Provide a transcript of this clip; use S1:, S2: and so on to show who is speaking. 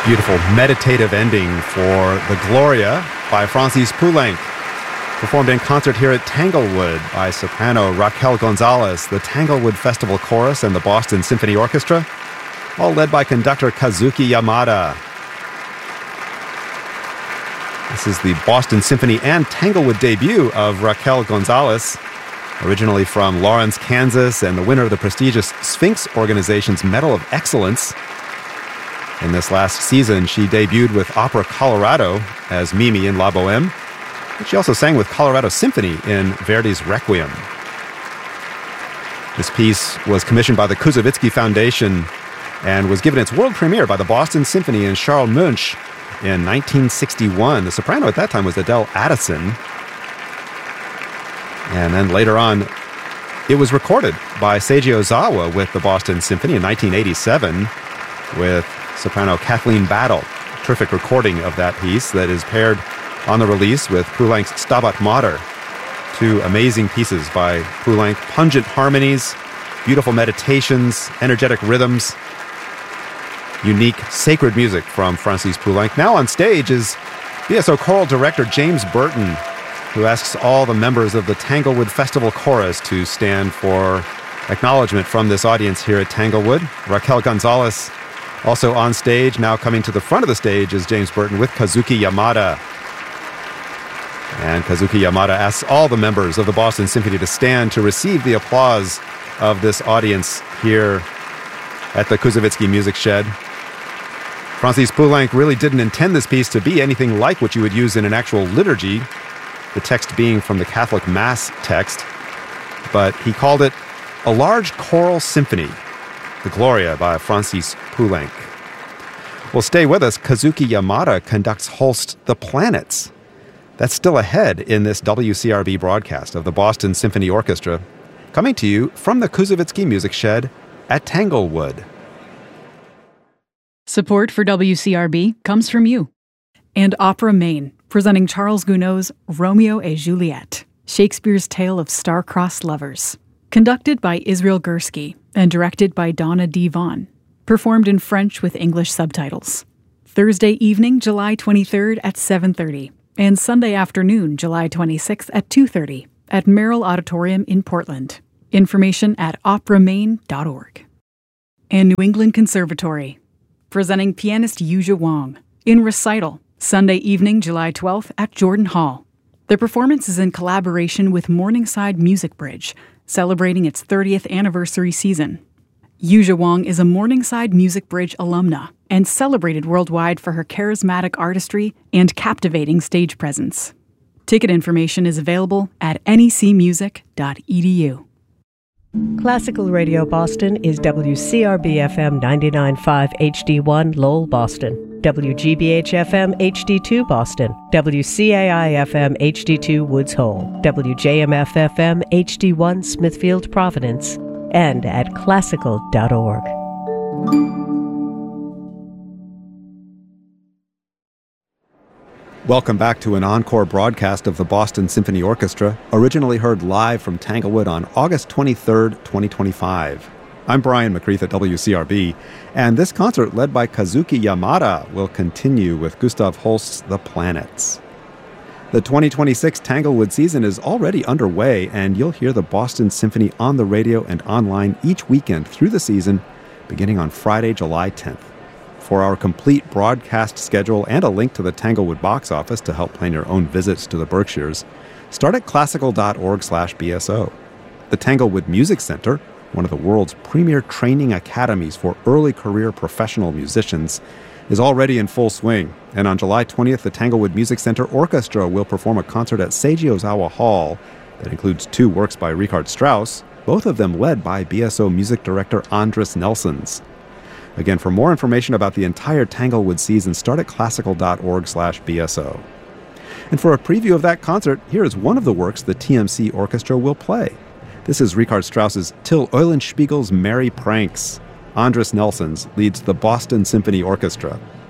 S1: Beautiful meditative ending for The Gloria by Francis Poulenc, performed in concert here at Tanglewood by soprano Raquel Gonzalez, the Tanglewood Festival Chorus, and the Boston Symphony Orchestra, all led by conductor Kazuki Yamada. This is the Boston Symphony and Tanglewood debut of Raquel Gonzalez, originally from Lawrence, Kansas, and the winner of the prestigious Sphinx Organization's Medal of Excellence. In this last season, she debuted with Opera Colorado as Mimi in La Boheme, but she also sang with Colorado Symphony in Verdi's Requiem. This piece was commissioned by the Koussevitzky Foundation and was given its world premiere by the Boston Symphony and Charles Munch in 1961. The soprano at that time was Adele Addison. And then later on, it was recorded by Seiji Ozawa with the Boston Symphony in 1987 with soprano Kathleen Battle. Terrific recording of that piece that is paired on the release with Poulenc's Stabat Mater. Two amazing pieces by Poulenc, pungent harmonies, beautiful meditations, energetic rhythms, unique sacred music from Francis Poulenc. Now on stage is BSO choral director James Burton, who asks all the members of the Tanglewood Festival Chorus to stand for acknowledgement from this audience here at Tanglewood. Raquel Gonzalez also on stage. Now coming to the front of the stage is James Burton with Kazuki Yamada. And Kazuki Yamada asks all the members of the Boston Symphony to stand to receive the applause of this audience here at the Koussevitzky Music Shed. Francis Poulenc really didn't intend this piece to be anything like what you would use in an actual liturgy, the text being from the Catholic Mass text, but he called it a large choral symphony, The Gloria by Francis Poulenc. Well, stay with us. Kazuki Yamada conducts Holst's The Planets. That's still ahead in this WCRB broadcast of the Boston Symphony Orchestra, coming to you from the Koussevitzky Music Shed at Tanglewood.
S2: Support for WCRB comes from you and Opera Maine, presenting Charles Gounod's Romeo et Juliet, Shakespeare's tale of star-crossed lovers. Conducted by Israel Gursky and directed by Donna D. Vaughn. Performed in French with English subtitles. Thursday evening, July 23rd at 7:30, and Sunday afternoon, July 26th at 2:30 at Merrill Auditorium in Portland. Information at operamaine.org. And New England Conservatory, presenting pianist Yuzha Wang in Recital, Sunday evening, July 12th at Jordan Hall. The performance is in collaboration with Morningside Music Bridge, celebrating its 30th anniversary season. Yuzha Wang is a Morningside Music Bridge alumna and celebrated worldwide for her charismatic artistry and captivating stage presence. Ticket information is available at necmusic.edu.
S3: Classical Radio Boston is WCRB-FM 99.5 HD1 Lowell, Boston, WGBH-FM HD2 Boston, WCAI-FM HD2 Woods Hole, WJMF-FM HD1 Smithfield, Providence, and at classical.org.
S1: Welcome back to an encore broadcast of the Boston Symphony Orchestra, originally heard live from Tanglewood on August 23rd, 2025. I'm Brian McCreath at WCRB, and this concert, led by Kazuki Yamada, will continue with Gustav Holst's The Planets. The 2026 Tanglewood season is already underway, and you'll hear the Boston Symphony on the radio and online each weekend through the season, beginning on Friday, July 10th. For our complete broadcast schedule and a link to the Tanglewood box office to help plan your own visits to the Berkshires, start at classical.org/BSO. The Tanglewood Music Center, one of the world's premier training academies for early career professional musicians, is already in full swing. And on July 20th, the Tanglewood Music Center Orchestra will perform a concert at Seiji Ozawa Hall that includes 2 works by Richard Strauss, both of them led by BSO music director Andris Nelsons. Again, for more information about the entire Tanglewood season, start at classical.org/BSO. And for a preview of that concert, here is one of the works the TMC Orchestra will play. This is Richard Strauss's Till Eulenspiegel's Merry Pranks. Andris Nelsons leads the Boston Symphony Orchestra.